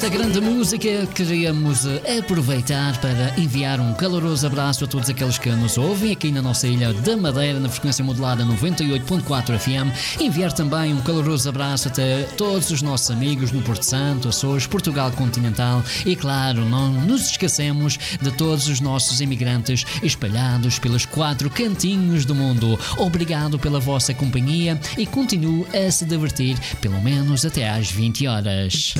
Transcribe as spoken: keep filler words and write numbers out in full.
esta grande música, queríamos aproveitar para enviar um caloroso abraço a todos aqueles que nos ouvem aqui na nossa ilha da Madeira, na frequência modulada noventa e oito ponto quatro F M. Enviar também um caloroso abraço até todos os nossos amigos no Porto Santo, Açores, Portugal continental e, claro, não nos esquecemos de todos os nossos imigrantes espalhados pelos quatro cantinhos do mundo. Obrigado pela vossa companhia e continue a se divertir pelo menos até às vinte horas.